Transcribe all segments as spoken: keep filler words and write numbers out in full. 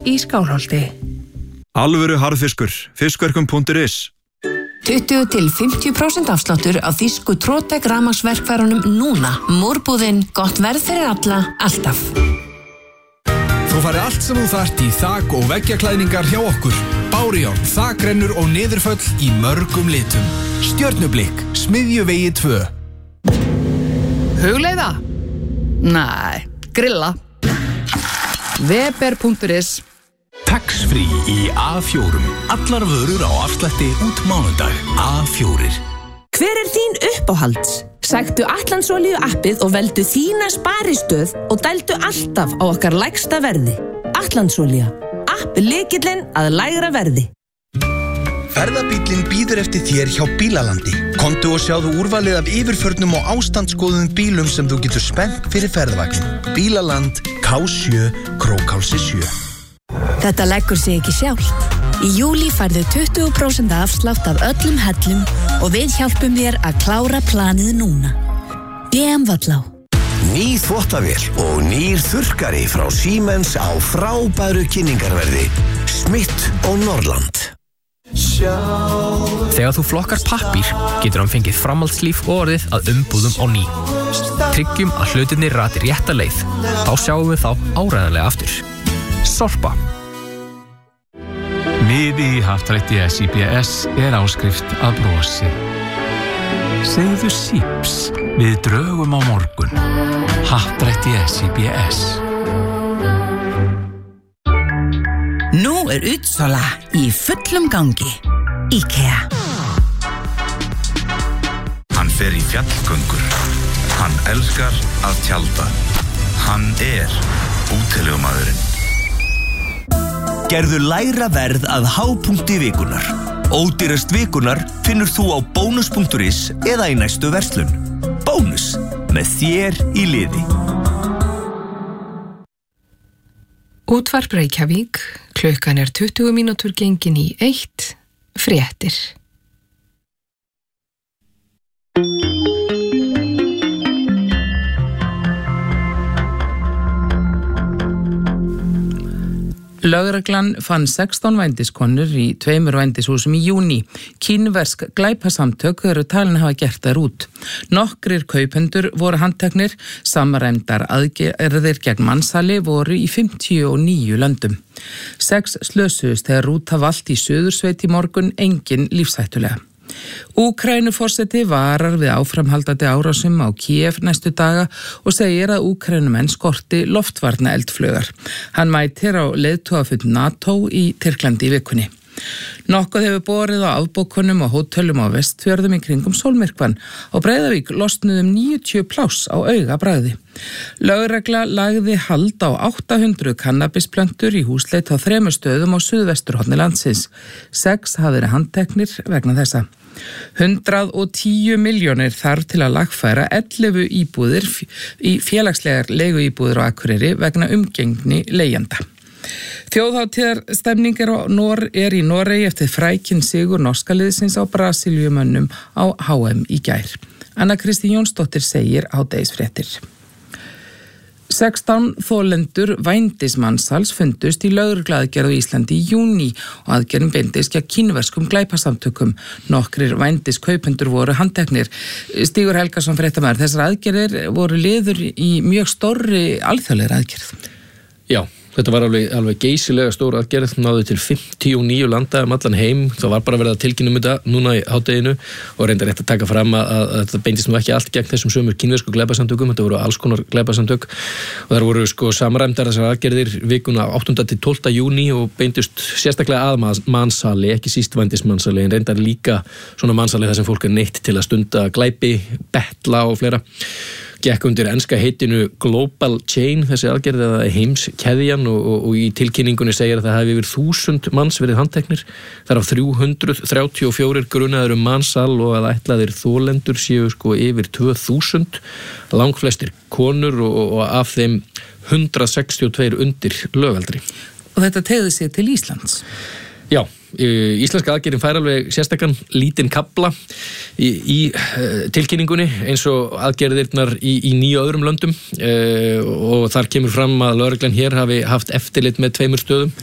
í Skálholti. Alvöru harðfiskur, fiskverkum punktur is. tuttugu til fimmtíu prósent afsláttur á þýsku Trotek rafmagnsverkfærunum núna. Mórbúðin, gott verð fyrir alla, alltaf. Þú farið allt sem þú þarft í þak- og veggjaklæðningar hjá okkur. Bárujárn, þakrennur og niðurföll í mörgum litum. Stjörnublikk, Smiðjuvegi tvö. Hugleiða? Næ, grilla. Weber punktur is. Tax-free í A fjórum. Allar vörur á afslætti út mánudag. A fjórir. Hver er þín uppáhalds? Sæktu Atlandsolíu appið og veldu þína sparistöð og dældu alltaf á okkar lægsta verði. Atlandsolía. App lykillinn að lægra verði. Ferðabíllinn bíður eftir þér hjá Bílalandi. Komdu og sjáðu úrvalið af yfirförnum og ástandsgóðum bílum sem þú getur spennt fyrir ferðvagnin. Bílaland, K sjö, Krókhálsi sjö. Þetta leggur sig ekki sjálft. Í júlí færðu tuttugu prósent afslátt af öllum hellum og við hjálpum þér að klára planið núna. B M Vallá. Ný þvottavél og nýr þurrkari frá Siemens á frábæru kynningarverði. Smith og Norland. Þegar þú flokkar pappír getur hann fengið framhaldslíf og orðið að umbúðum á ný. Tryggjum að hlutirnir rati rétta leið. Þá sjáum við þá áreiðanlega aftur. Sorpa. Miði í happdrætti S I B S er áskrift að brosi. Segðu síps við drögum á morgun. Happdrætti S I B S. Nú er útsala í fullum gangi. IKEA. Hann fer í fjallgöngur. Hann elskar að tjalda. Hann er útilegumaðurinn. Gerðu lægra verð að hápunkti vikunar. Ódýrast vikunar finnur þú á bónus punktur is eða í næstu verslun. Bónus, með þér í liði. Útvarp Reykjavík, klukkan er tuttugu mínútur gengin í eitt, fréttir. Lögreglan fann sextán vændiskonur í tveimur vændishúsum í júní. Kínversk glæpasamtök eru talin hafa gert þær út. Nokkrir kaupendur voru handteknir, samræmdar aðgerðir gegn mansali voru í fimmtíu og níu löndum. Sex slösuðust þegar rúta valt í Suðursveit í morgun, engin lífshættulega. Úkraínuforseti varar við áframhaldandi árásum á Kíev næstu daga og segir að Úkraínumenn skorti loftvarna eldflaugar. Hann mætir á leiðtogafund NATO í Tyrklandi í vikunni. Nokkuð hefur borið á afbókunum og hótelum á Vestfjörðum í kringum sólmyrkvann. Á Breiðavík losnuðum níutíu pláss á augabragði. Lögregla lagði hald á átta hundruð kannabisplöntur í húsleit á þremur stöðum á suðvesturhorni landsins. Sex hafa verið handteknir vegna þessa. hundrað og tíu milljónir þarf til að lagfæra ellefu íbúðir í félagslegar leiguíbúðir á Akureyri vegna umgengni leigjenda. Þjóðhátíðarstemning er, er í Noregi eftir frækinn sigur norska liðsins á Brasilíumönnum á H M í gær. Anna Kristín Jónsdóttir segir hádegisfréttir. sextán þolendur vændismansals fundust í lögregluaðgerð á Íslandi í júní og aðgerðin beindist gegn kínverskum glæpasamtökum. Nokkrir vændiskaupendur voru handteknir. Stígur Helgason, fréttamaður, þessar aðgerðir voru liður í mjög stórri alþjóðlegri aðgerð. Já, þetta var alveg, alveg geysilega stór aðgerð, náðu til fimmtíu og níu landa um allan heim. Það var bara verið að tilkynna um þetta núna í hádeginu og reyndar rétt að taka fram að, að, að þetta beindist nú ekki allt gegn þessum sömur kínversku glæpasamtökum. Þetta voru alls konar glæpasamtök og þar voru sko samræmdar þessar aðgerðir vikuna áttunda til tólfta júní og beindust sérstaklega að mansali, ekki síst vændismansali, en reyndar líka svona mansali þar sem fólk er neytt til að stunda glæpi, betla og fleira. Gekk undir enska heitinu Global Chain, þessi aðgerð eða heimskeðjan og, og, og í tilkynningunni segir að það hafi yfir þúsund manns verið handteknir. Þar af þrjú hundruð þrjátíu og fjórir grunaðir um mansal og að ætlaðir þolendur séu sko yfir tvö þúsund, langflestir konur og, og af þeim hundrað sextíu og tvö undir lögaldri. Og þetta tegði sig til Íslands? Já. Íslenska aðgerðin fær alveg sérstakann lítinn kafla í, í tilkynningunni eins og aðgerðirnar í, í níu öðrum löndum e, og þar kemur fram að lögreglan hér hafi haft eftirlit með tveimur stöðum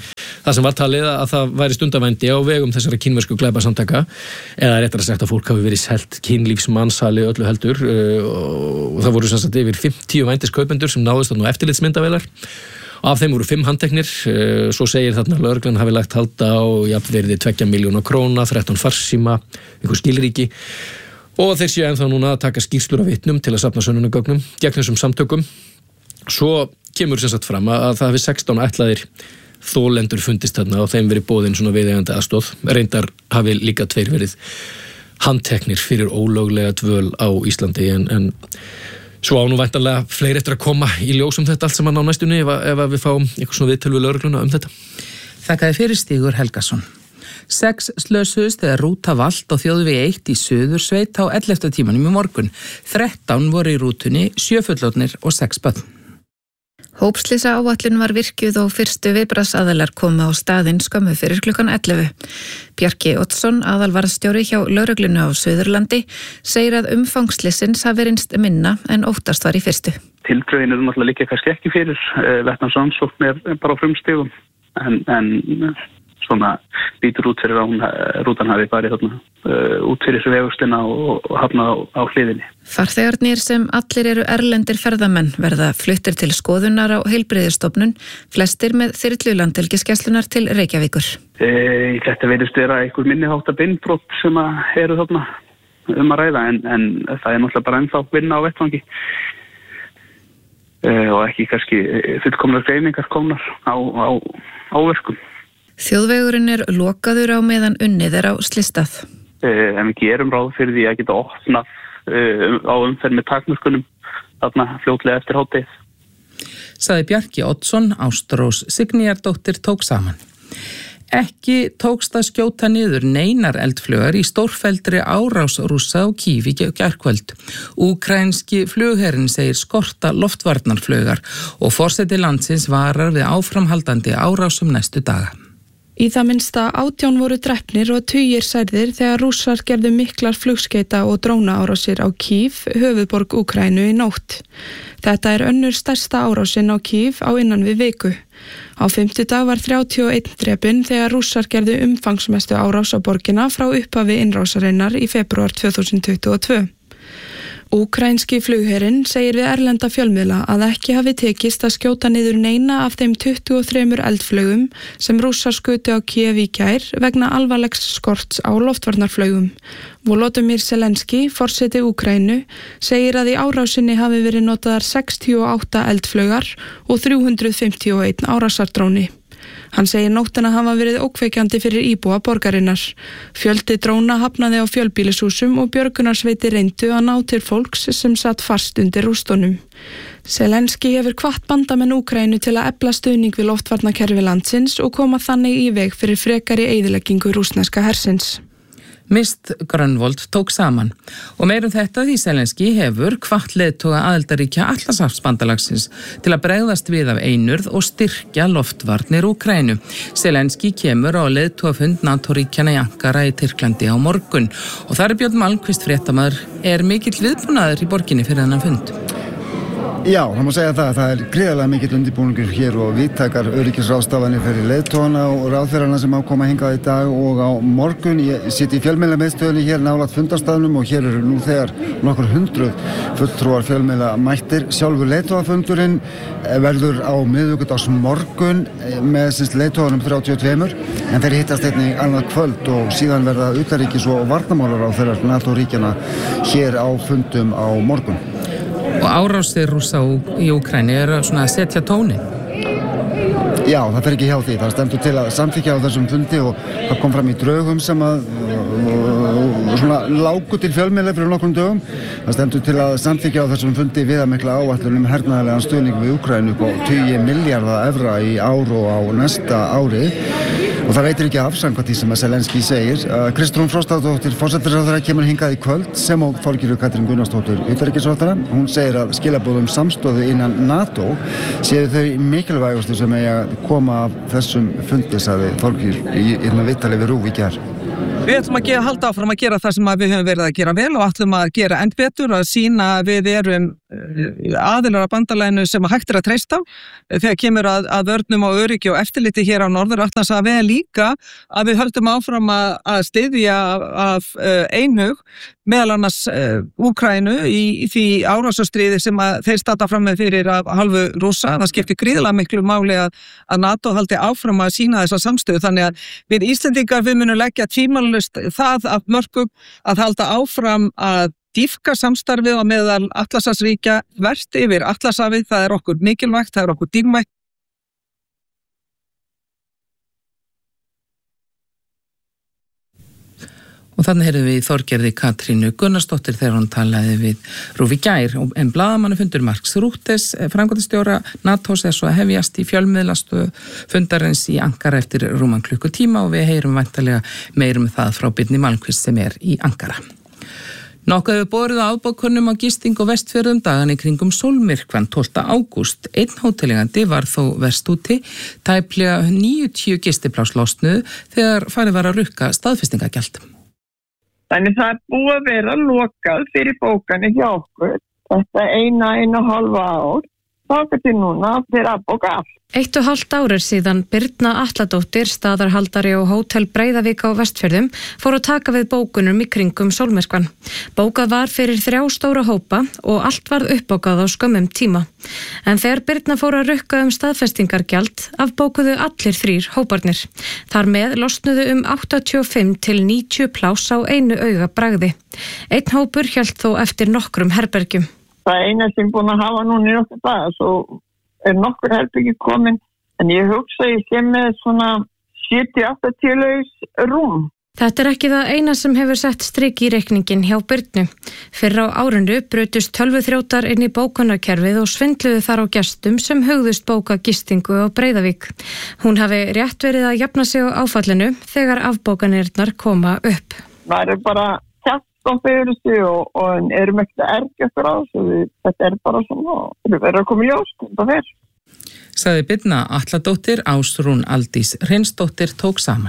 það sem var talið að það væri stundavændi á vegum þessara kínversku glæpasamtaka, eða réttara sagt að fólk hafi verið selt kynlífsmannsali öllu heldur og það voru sem sagt yfir fimmtíu vændiskaupendur sem náðust þarna á eftirlitsmyndavélar. Af þeim voru fimm handteknir, svo segir þarna lögreglan hafi lagt halda á jafnvirði tveggja milljóna króna, þrettán farsíma, einhver skilríki og þeir séu ennþá núna að taka skýrslur af vitnum til að safna sönnunargögnum gegn þessum samtökum. Svo kemur sem sagt fram að það hafi sextán ætlaðir þolendur fundist þarna og þeim verið boðin svona viðeigandi aðstoð. Reyndar hafi líka tveir verið handteknir fyrir ólöglega dvöl á Íslandi en, en svo á nú væntanlega fleiri eftir að koma í ljós um þetta allt saman á næstunni ef, ef við fáum eitthvað svona viðtöl við lögregluna um þetta. Þakkaði fyrir Stígur Helgason. Sex slösuðust þegar rúta valt á þjóðvegi eitt í Suðursveit á ellefta tímanum í morgun. þrettán voru í rútunni, sjö fullorðnir og sex börn. Hópslýsa áætlun var virkjuð og fyrstu viðbragðsaðilar komu á staðinn skömmu fyrir klukkan ellefu. Bjarki Oddsson, aðalvarðstjóri hjá lögreglunni á Suðurlandi, segir að umfangslýsins hafi reynst minna en óttast var í fyrstu. Tildrögin eru náttúrulega líka kannski ekki fyrir, vettnarsrannsókn er bara á frumstigum, en, en svona lítur út fyrir að hún, rútan hafi farið þarna uh, út fyrir þessu vegustina og, og hafnað á, á hliðinni. Farþegarnir sem allir eru erlendir ferðamenn verða fluttir til skoðunar á heilbrigðisstofnun, flestir með þyrlu Landhelgisgæslunnar til Reykjavíkur. E, þetta verðist vera einhver minniháttar beinbrot sem að eru þarna um að ræða, en, en það er náttúrulega bara ennþá vinna á vettvangi e, og ekki kannski fullkomnar greiningar komnar á, á, á verkum. Þjóðvegurinn er lokaður á meðan unnið er á slystað. Eh, en við gerum ráð fyrir því að geta opnað eh, á umferð með takmörkunum þarna fljótlega eftir hádegið. Sagði Bjarki Oddsson, Ástrós Signýjardóttir tók saman. Ekki tókst að skjóta niður neinar eldflugar í stórfelldri árás Rússa á Kív í gærkvöld. Úkrænski flugherinn segir skorta loftvarnarflugar og forseti landsins varar við áframhaldandi árásum næstu daga. Í það minnsta átján voru drepnir og tugir særðir þegar Rússar gerðu miklar flugskeita og drónaárásir á Kív, höfuðborg Úkraínu í nótt. Þetta er önnur stærsta árásin á Kív á innan við viku. Á fimmtudag var þrjátíu og einn drepinn þegar Rússar gerðu umfangsmestu árás á borgina frá upphafi innrásarinnar í febrúar tvö þúsund tuttugu og tvö. Úkrænski flugherinn segir við erlenda fjölmiðla að ekki hafi tekist að skjóta niður neina af þeim tuttugu og þremur eldflugum sem Rússar skutu á Kív í gær vegna alvarlegs skorts á loftvarnarflugum. Volodymyr Zelenski, forseti Úkraínu, segir að í árásinni hafi verið notaðar sextíu og átta eldflugar og þrjú hundruð fimmtíu og einn árásardróni. Hann segir nóttina hafa verið ókveikjandi fyrir íbúa borgarinnar. Fjöldi dróna hafnaði á fjölbýlishúsum og björgunarsveiti reyndu að ná til fólks sem satt fast undir rústunum. Zelenski hefur hvatt bandamenn Úkraínu til að efla stuðning við loftvarnakerfi landsins og koma þannig í veg fyrir frekari eyðileggingu rússneska hersins. Mist Grönvold tók saman og meirum þetta því Zelenski hefur hvatt leiðtoga aðildarríkja Atlantshafsbandalagsins til að bregðast við af einurð og styrkja loftvarnir Úkraínu. Zelenski kemur á leiðtogafund NATO-ríkjanna í Ankara í Tyrklandi á morgun og þar er Björn Malmqvist fréttamaður. Er mikill viðbúnaður í borginni fyrir þennan fund? Já, það má segja það að það er gríðarlega mikill undirbúningur hér og víðtækar öryggisráðstafanir fyrir leiðtogana og ráðherrana sem ákoma hingað í dag og á morgun. Ég sit í fjölmiðlamiðstöðinni hér nálægt fundarstaðnum og hér eru nú þegar nokkur hundruð fulltrúar fjölmiðla mættir. Sjálfur leiðtogafundurinn verður á miðvikudags morgun með sinns leiðtoganum þrjátíu og tvö en þeir hittast einnig annað kvöld og síðan verða utanríkis- og varnarmálar á þeirra NATO-ríkjana hér á fundum á morgun. Og árásir Rússa í Úkraínu er svona að setja tónin. Já, það fer ekki hjá því. Það stendur til að samþykkja á þessum fundi og það kom fram í draugum sem að svona lágu til fjölmiðla fyrir nokkrum dögum. Það stendur til að samþykkja á þessum fundi viðamikla áætlun um hernaðarlegan stuðning við Úkraínu upp á tugi milljarða evra í ár og á næsta ári. Og það veitir ekki af samkvæmt því sem að Zelenski segir. Kristrún Frostadóttir, forsætisráðherra, kemur hingað í kvöld sem og Þorgerður Katrín Gunnarsdóttir, utanríkisráðherra. Hún segir að skilaboðum samstöðu innan NATO séu þau mikilvægustu sem eigi að koma af þessum fundi, sagði Þorgerður í einna viðtali við RÚV í gær. Við ætlum að gera, halda áfram að gera það sem við höfum verið að gera vel og ætlum að gera enn betur, að sýna að við erum aðilar að bandalaginu sem að hægt er að treysta þegar kemur að, að vörnum og öryggi og eftirliti hér á Norður-Atlantshafi en líka að við höldum áfram að, að styðja af uh, einhug meðal annars uh, Úkraínu í, í því árásarstríði sem að þeir standa fram með fyrir af halvu Rússa. Það skiptir gríðarlega miklu máli að, að NATO haldi áfram að sína þessa samstöðu þannig að við Íslendingar við munum leggja tímalust það af mörkum að halda áfram að dýpka samstarfið á meðal Atlantshafsríkja þvert yfir Atlantshafið, það er okkur mikilvægt, það er okkur dýrmætt. Og þannig heyrðum við Þorgerði Katrínu Gunnarsdóttir þegar hún talaði við RÚV í gær en blaðamannafundur Marks Rútes, framkvæmdastjóra NATOs er svo að hefjast í fjölmiðlastu fundarins í Ankara eftir rúman klukkutíma og við heyrum væntanlega meirum það frá Birni Malmquist sem er í Ankara. Nokkuð hefur borið á afbókunum á gisting og Vestfjörðum dagan í kringum sólmyrkvann tólfta ágúst. Einn hótelegandi var þó verst úti, tæplega níutíu gistiplás losnuðu þegar farið var að rukka staðfestingagjald. Þannig það er búið að vera lokað fyrir bókanir hjá okkur. Þetta eina, eina halva ár. Þáka til núna fyrir að bóka allt. Eitt og hálft ár er síðan Birna Atladóttir, staðarhaldari á Hótel Breiðavík á Vestfjörðum, fór að taka við bókunum í kringum sólmyrkvann. Bókað var fyrir þrjá stóra hópa og allt varð uppbókað á skömmum tíma. En þegar Birna fór að rukka um staðfestingargjald, afbókuðu allir þrír hóparnir. Þar með losnuðu um áttatíu og fimm til níutíu pláss á einu auga bragði. Einn hópur hélt þó eftir nokkrum herbergjum. Það eina sem búin að hafa núna í nokkur dag, svo er nokkur herbyggi komin, en ég hugsa ég sé með svona sjötíu til áttatíu laus rúm. Þetta er ekki það eina sem hefur sett strik í reikningin hjá Birnu. Fyrr á árinu brutust tölvuþrjótar inn í bókunarkerfið og svindluðu þar á gestum sem hugðust bóka gistingu á Breiðavík. Hún hafi rétt verið að jafna sig á áfallinu þegar afbókanirnar koma upp. Það er bara og og, og erum ekkert að ergja okkur á þessu, þetta er bara svona, við verðum að koma í ljós, þetta fer. Sagði Birna Atladóttir, Ásrún Aldís Hreinsdóttir tók saman.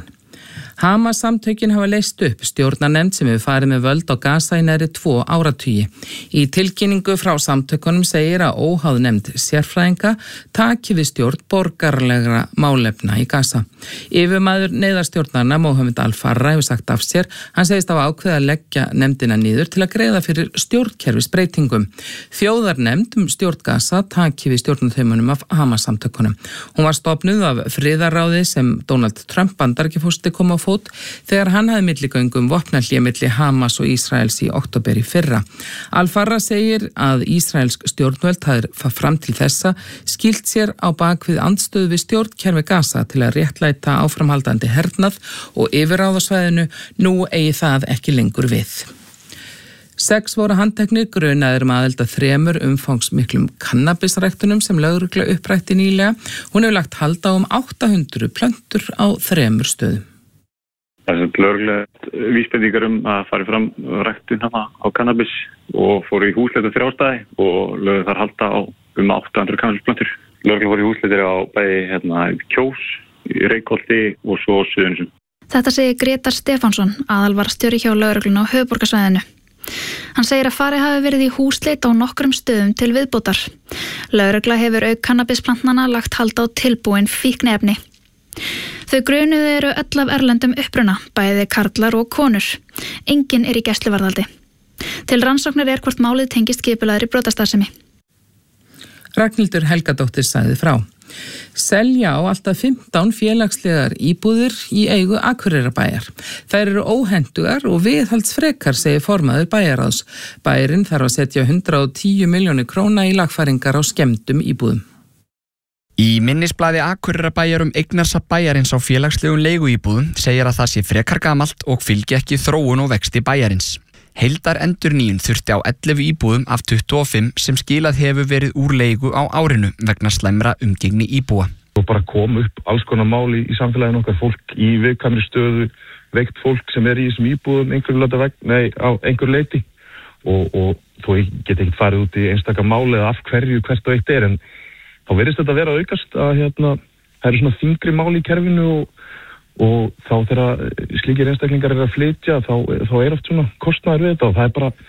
Hamas samtökin hafa leyst upp stjórnarnefnd sem hefur farið með völd á Gaza í næri tvo áratugi. Í tilkynningu frá samtökunum segir að óháð nefnd sérfræðinga taki við stjórn borgaralegra málefna í Gaza. Yfirmaður neyðarstjórnarna Mohamed Al-Farra hefur sagt af sér, hann segist á ákveð að leggja nefndina niður til að greiða fyrir stjórnkerfisbreytingum. Þjóðarnefnd um stjórn Gaza taki við stjórnarþaumunum af Hamas samtökunum. Hún var stofnuð af friðarráði sem Donald Trump bandaríkjaforseti kom á fót þegar hann hafði milligöngum vopnahlé milli Hamas og Ísraels í október í fyrra. Al-Farra segir að ísraelsk stjórnvöld hafði fram til þessa skilt sér á bak við andstöðu við stjórnkerfi Gaza til að réttlæta áframhaldandi hernað og yfirráðasvæðinu, nú eigi það ekki lengur við. Sex voru handteknir grunaðir um aðild að þremur umfangsmiklum kannabisræktunum sem lögregla upprætti nýlega. Hún hefur lagt hald á um átta hundruð plöntur á þremur stöðum. Það er lögreglegt vísbendingar um að fari fram ræktun hana á kannabis og fóru í húsleitu þrjástæði og lögðu þar halda á um átta hundruð kannabisplöntur. Lögregla fóru í húsleitir á bæði hérna, Kjós, í Reykholti og svo Suðurnesjum. Þetta segir Grétar Stefánsson, aðalvarðstjóri hjá lögreglunni á höfuðborgarsvæðinu. Hann segir að farið hafi verið í húsleit á nokkrum stöðum til viðbótar. Lögregla hefur auk kannabisplantnana lagt hald á tilbúin fíkniefni. Þau grunuðu eru öll af erlendum uppruna, bæði karlar og konur. Enginn er í gæsluvarðhaldi. Til rannsóknar er hvort málið tengist skipulagðri brotastarfsemi. Ragnhildur Helgadóttir sagði frá. Selja á alltaf fimmtán félagslegar íbúðir í eigu Akureyrarbæjar. Þær eru óhentugar og viðhaldsfrekar, segir formaður bæjarráðs. Bæjarinn þarf að setja hundrað og tíu milljónir króna í lagfæringar á skemmdum íbúðum. Í minnisblaði Akureyrarbæjar um eignarsa bæjarins á félagslegum leiguíbúðum segir að það sé frekar gamalt og fylgi ekki þróun og vexti bæjarins. Heildar endurnýjun þurfti á ellefu íbúðum af tuttugu og fimm sem skilað hefur verið úr leigu á árinu vegna slæmra umgengni íbúa. Og bara kom upp alls konar máli í samfélaginu okkar, fólk í viðkvæmri stöðu, veikt fólk sem er í þessum íbúðum einhverju veg, nei, á einhverju leyti og, og þó ég get ekki farið út í einstaka máli eða af hverju hvert og eitt er, en þá verðist þetta vera aukast að hérna, það eru svona þyngri máli í kerfinu og og þá þegar slíkir einstaklingar er að flytja þá, þá er oft svona kostnaður við þetta og það er bara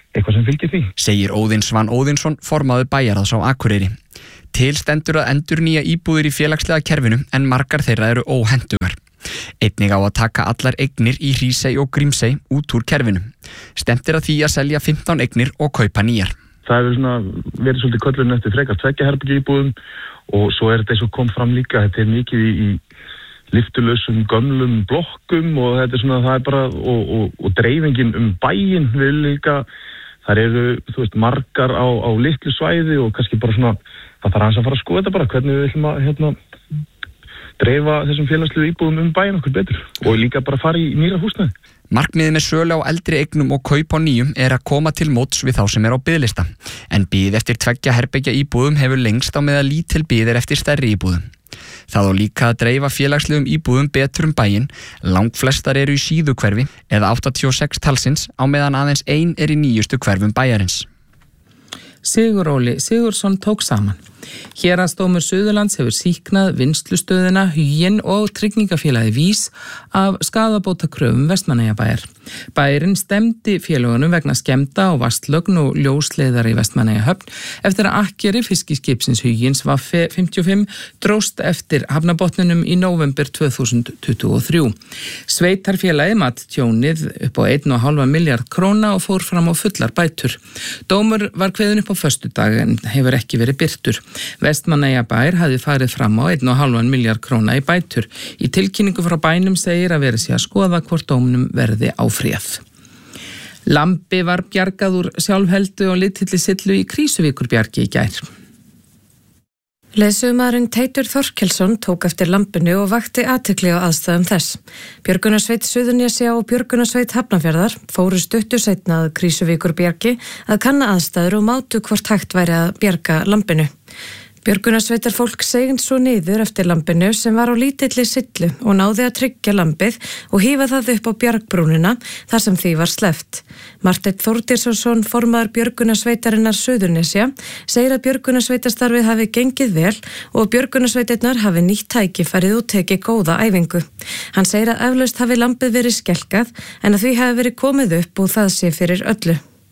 eitthvað sem fylgir því. Segir Óðinn Svan Óðinsson, formaður bæjarráðs á Akureyri. Til stendur að endurnýja íbúðir í félagslega kerfinu en margar þeirra eru óhentugar. Einnig á að taka allar eignir í Hrísey og Grímsey út úr kerfinu. Stefnt er að því að selja fimmtán eignir og kaupa nýjar. Það hefur svona verið svolítið köllun eftir frekar tveggja herbergja íbúðum og svo er þetta eins og kom fram líka, þetta er mikið í, í lyftulausum gömlum blokkum og þetta er svona, það er bara, og, og, og dreifingin um bæinn við líka, þar eru, þú veist, margar á, á litlu svæði og kannski bara svona, það þarf aðeins að fara að skoða þetta bara, hvernig við ætlum að, hérna, dreifa þessum félagslegu íbúðum um bæinn okkur betur og líka bara fara í nýra húsnæði. Markmiðið með sölu á eldri eignum og kaup á nýjum er að koma til móts við þá sem er á biðlista. En bið eftir tveggja herbergja íbúðum hefur lengst á meðan lítil bið er eftir stærri íbúðum. Það á líka að dreifa félagslegum íbúðum betur um bæinn. Langflestar eru í síðukverfi eða áttatíu og sex talsins á meðan aðeins ein er í nýjustu hverfum bæjarins. Sigur Óli Sigurðsson tók saman. Héraðsdómur Suðurlands hefur sýknað vinnslustöðina, Huginn og tryggingafélagi Vís af skaðabótakröfum Vestmannaeyjabæjar. Bæjarinn stemdi félagunum vegna skemmda og vastlögn og ljósleiðar í Vestmannaeyjahöfn eftir að akkeri fiskiskipsins Hugins Vaffe fimmtíu og fimm dróst eftir hafnabotninum í nóvember tvö þúsund tuttugu og þrjú. Sveitarfélagi mat tjónið upp á einn og hálfa milljarð króna og fór fram á fullar bætur. Dómur var kveðinn upp á föstudag en hefur ekki verið birtur. Vestmannaeyjabær hafði farið fram á einn og hálfan milljarð króna í bætur. Í tilkynningu frá bænum segir að verið sé að skoða hvort dómnum verði áfrýjað. Lambi var bjargað úr sjálfheldu og litilli sillu í Krýsuvíkurbjargi í gær. Leiðsögumaðurinn Teitur Þorkelsson tók eftir lambinu og vakti athygli á aðstæðum þess. Björgunarsveit Suðurnesja og Björgunarsveit Hafnarfjarðar fóru stuttu seinna að Krýsuvíkurbjargi að kanna aðstæður og mátu hvort hægt væri að bjarga lambinu. Björgunarsveitar fólk segint svo niður eftir lambinu sem var á lítilli sillu og náði að tryggja lambið og hífa það upp á bjargbrúnina þar sem því var sleppt. Marteinn Þórdísson, formaður Björgunarsveitarinnar Suðurnesja, segir að björgunarsveitastarfið hafi gengið vel og björgunarsveitirnar hafi nýtt tækifærið og tekið góða æfingu. Hann segir að eflaust hafi lambið verið skelkað en að því hafi verið komið upp og það sé fyrir öllu.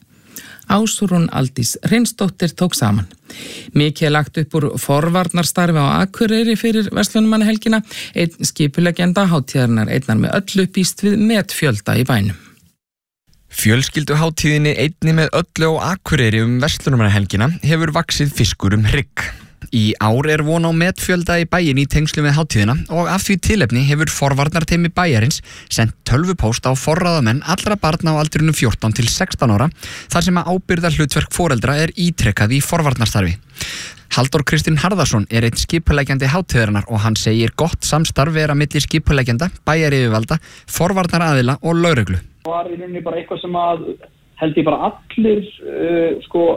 Ásrún Aldís Hreinsdóttir tók saman. Mikið er lagt upp úr forvarnarstarfi á Akureyri fyrir verslunarmannahelgina. Einn skipuleggjenda hátíðarinnar einnar með öllu býst við metfjölda í bænum. Fjölskylduhátíðinni einni með öllu á Akureyri um verslunarmannahelgina hefur vaxið fiskur um hrygg. Í ár er von á metfjölda í bæinn í tengslum við hátíðina og af því tilefni hefur forvarnarteymi bæjarins sendt tölvupóst á forráðamenn allra barna á aldrinum fjórtán til sextán ára þar sem að ábyrgðar hlutverk foreldra er ítrekkað í forvarnarstarfi. Halldór Kristinn Harðarsson er einn skipuleggjandi hátíðarinnar og hann segir gott samstarf vera milli skipuleggjanda, bæjaryfirvalda, forvarnaraðila og lögreglu. Það var í rauninni bara eitthvað sem að held ég bara allir uh, sko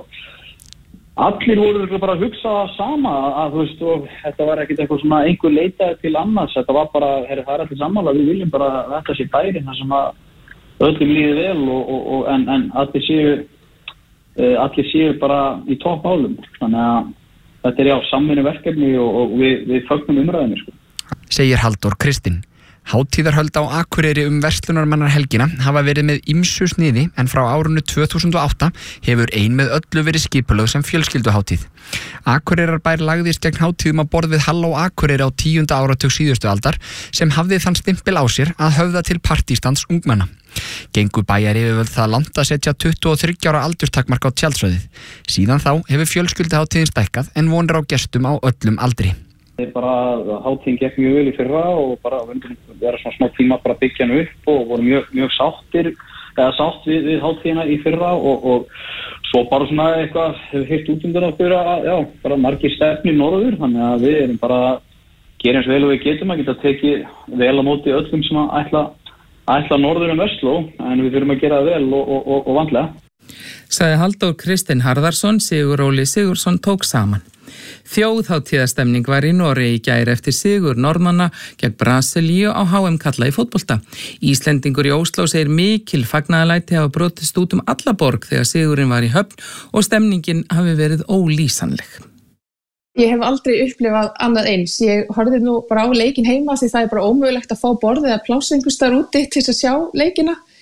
Allir voru bara að hugsa það sama að þú veist og þetta var ekkert eitthvað svona einhver leitaði til annars, þetta var bara, herri, það er allir sammála, við viljum bara þetta sé bærinn þar sem að öllum líði vel og, og, og en, en allir séu, uh, allir séu bara í toppmálum, þannig að þetta er já samvinnu verkefni og, og við, við fögnum umræðinu sko. Segir Halldór Kristinn. Hátíðarhöld á Akureyri um verslunarmannahelgina hafa verið með ýmsu sniði en frá árinu tvö þúsund og átta hefur ein með öllu verið skipulögð sem fjölskylduhátíð. Akureyrarbær lagðist gegn hátíðum að borð við Halló Akureyri á tíunda áratug síðustu aldar sem hafði þann stimpil á sér að höfða til partístands ungmenna. Gengu bæjaryfirvöld það langt að setja tuttugu og þriggja ára aldurstakmark á tjaldsvæðið. Síðan þá hefur fjölskylduhátíðin stækkað en vonir á gestum á öllum aldri. Það er bara hátíðin gekk mjög vel í fyrra og bara vera svona smá tíma bara byggja hann upp og voru mjög, mjög sáttir eða sátt við, við hátíðina í fyrra og, og svo bara svona eitthvað hefur heilt út undir okkur að já, bara margir stefni norður þannig að við erum bara að gera eins vel og við getum að geta tekið vel á móti öllum sem að ætla, ætla norður um Vestló en við þurfum að gera það vel og, og, og, og vandlega. Sagði Halldór Kristinn Harðarsson, Sigur Óli Sigurðsson tók saman. Þjóðhátíðastemning var í Noregi í gær eftir sigur Norðmanna gegn Brasilíu á H M kalla í fótbolta. Íslendingur í Ósló segir mikil fagnaðarlæti hafa brotist út um alla borg þegar sigurinn var í höfn og stemningin hafi verið ólýsanleg. Ég hef aldrei upplifað annað eins. Ég horfði nú bara á leikinn heima því það er bara ómögulegt að fá borðið eða pláss einhvers staðar úti til að sjá leikina.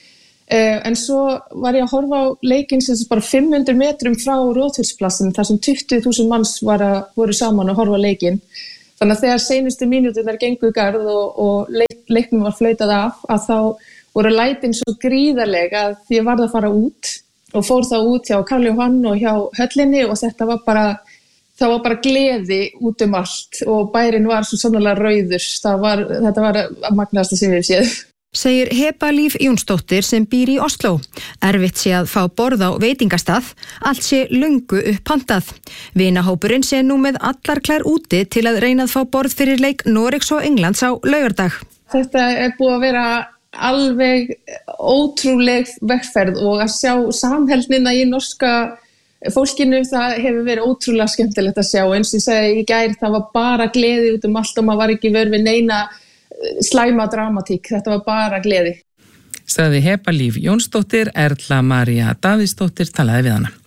Uh, en svo var ég að horfa á leikinn sem bara fimm hundruð metrum frá Róðhúsplassin þar sem tuttugu þúsund manns var að, voru saman að horfa á leikinn. Þannig að þegar seinustu mínúturnar gengu í garð og, og leik, leiknum var flautað af að þá voru lætin svo gríðarleg að ég varð að fara út og fór þá út hjá Karl Jóhann og hjá höllinni og þetta var bara, það var bara gleði út um allt og bærinn var svo sannarlega rauður. Það var, þetta var að magnaðasta sem við séð. Segir Heba Líf Jónsdóttir sem býr í Osló. Erfitt sé að fá borð á veitingastað, allt sé löngu uppantað. Vinahópurinn sé nú með allar klær úti til að reyna að fá borð fyrir leik Noregs og Englands á laugardag. Þetta er búið að vera alveg ótrúleg vegferð og að sjá samheldnina í norska fólkinu, það hefur verið ótrúlega skemmtilegt að sjá. Eins og ég segi í gær, það var bara gleði út um allt og maður var ekki vör við neina slæma dramatík, þetta var bara gleði. Sagði Heba Líf Jónsdóttir, Erla María Davíðsdóttir talaði við hana.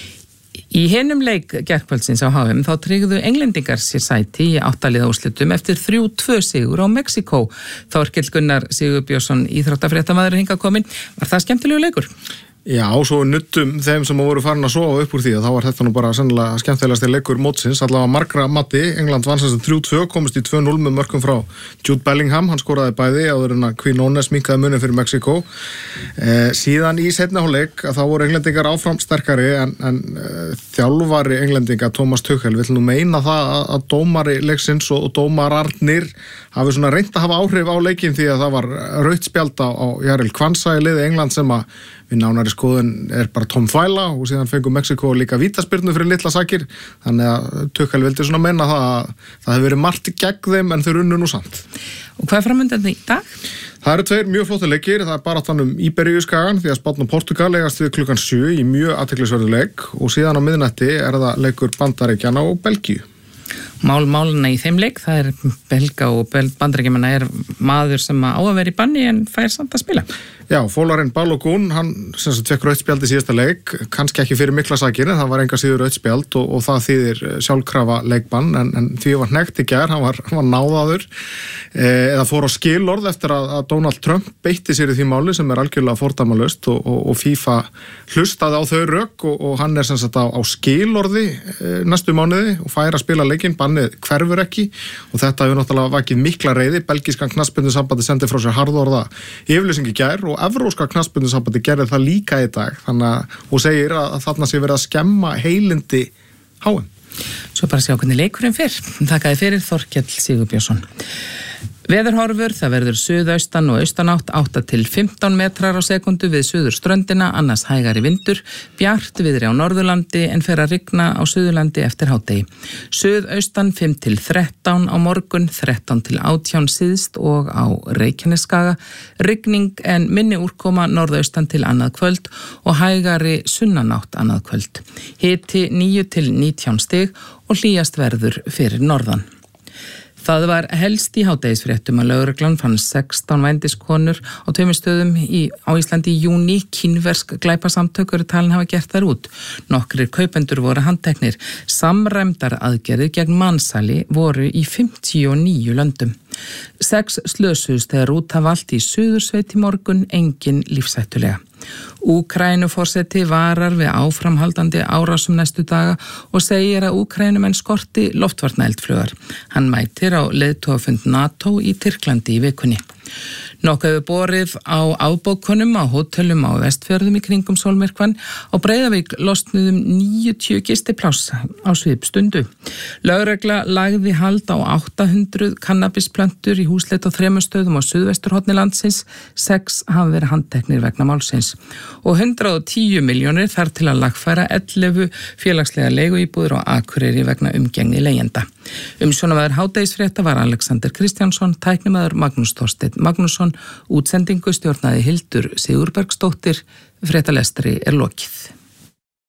Í hinum leik gærkvöldsins á H M þá tryggðu englendingar sér sæti í áttaliða úrslitum eftir þrjú tvö sigur á Mexíkó. Þorkell Gunnar Sigurbjörnsson, íþróttafréttamaður hingað kominn. Var það skemmtilegu leikur? Já, svo nuttum þeim sem voru farin að sofa upp úr því að þá var þetta nú bara sennilega skemmtilegasti leikur mótsins, allavega margra mati. England vann sem þrjú tvö, komist í tvö núll með mörkum frá Jude Bellingham, hann skoraði bæði áður en að Quinones minnkaði munin fyrir Mexíkó. Eh, síðan í seinni hálfleik að þá voru englendingar áfram sterkari en, en eh, þjálfari englendinga Thomas Tuchel vill nú meina það að, að dómari leiksins og, og dómararnir hafi svona reynt að hafa áhrif á leikinn því að það var rautt spjald á, á Jarl Kvansá í liði England sem að við nánari skoðun er bara tóm þvæla og síðan fengur Mexíkó líka vítaspyrnu fyrir litla sakir, þannig að Tuchel vildi svona meina það að það hefur verið margt gegn þeim en þau runnu nú samt. Og hvað er framöndan í dag? Það eru tveir mjög flóttir leikir, það er bara þannig um Íberíuskagan því að Spánn og Portugal eigast við klukkan sjö í mjög athyglisverður leik og síðan á miðnætti er það leikur Bandaríkjanna og Belgíu. Mál máluna í þeim leik, það er belga og bandaríkjamanna er maður sem á að vera í banni en fær samt að spila. Já, Fólarinn Balogun, hann sem sagt fekk rautt spjald í síðasta leik, kannski ekki fyrir mikla sakir en það var enga síður rautt spjald og, og það þýðir sjálfkrafa leikbann en, en því var hnekkt í gær, hann var, hann var náðaður eh, eða fór á skilorð eftir að, að Donald Trump beitti sér í því máli sem er algjörlega fordæmalaust og, og, og FIFA hlustaði á þau rök og, og hann er sem sagt á, á skilorði eh, næstu mánuði og fær að spila leikinn, bannið hverfur ekki og þetta hefur náttúrulega vakið mikla reiði. Belgískan knattspyrnusambandi sendi frá sér harðorða yfirlýsing í gær og evróska knattspyrnusambandi gerði það líka í dag þannig að og segir að, að þarna sé verið að skemma heilindi H M. Svo bara sjá hvernig leikurinn fyrr. Þakkaði fyrir Þorkell Sigurbjörnsson. Veðurhorfur, það verður suðaustan og austanátt átta til fimmtán metrar á sekundu við suðurströndina, annars hægari vindur, bjart viðri á Norðurlandi en fer að rigna á Suðurlandi eftir hádegi. Suðaustan fimm til þrettán á morgun, þrettán til átján síðst og á Reykjanesskaga, rigning en minni úrkoma norðaustan til annað kvöld og hægari sunnanátt annað kvöld. Hiti níu til nítján stig og hlýjast verður fyrir norðan. Það var helst í hádegisfréttum að lögreglan fann sextán vændiskonur á tveimur stöðum í, á Íslandi í júní. Kínversk glæpasamtök eru talin hafa gert þær út. Nokkrir kaupendur voru handteknir. Samræmdar aðgerðir gegn mansali voru í fimmtíu og níu löndum. Sex slösuðust þegar rúta valt í Suðursveit í morgun, engin lífshættulega. Úkraínuforseti varar við áframhaldandi árásum næstu daga og segir að Úkraínumenn skorti loftvarnaeldflugar. Hann mætir á leiðtogafund NATO í Tyrklandi í vikunni. Nokkuð hefur borið á afbókunum á hótelum á Vestfjörðum í kringum sólmyrkvann. Á Breiðavík losnuðum níutíu gistipláss á svipstundu. Lögregla lagði hald á átta hundruð kannabisplöntur í húsleit á þremur stöðum á suðvesturhorni landsins. Sex hafa verið handteknir vegna málsins. Og hundrað og tíu milljónir þar til að lagfæra ellefu félagslega leiguíbúðir á Akureyri vegna umgengni leigjenda. Umsjónarmaður hádegisfrétta var Alexander Kristjánsson, tæknimaður Magnús Þorsteinn Magnússon, útsendingu stjórnaði Hildur Sigurbergsdóttir, fréttalestri er lokið.